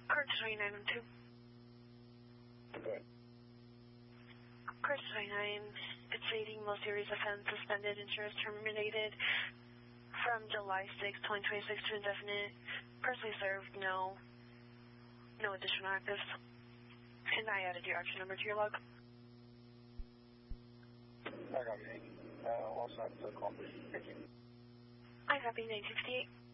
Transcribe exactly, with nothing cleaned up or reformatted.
Card twenty-nine one two. Okay. Card twenty-nine, it's stating most series offense suspended, insurance terminated from July sixth, twenty twenty-six to indefinite. Personally served, no. No additional actives. And I added your action number to your log. I got you. Uh, also have to call me. Thank you. I copy nine sixty-eight.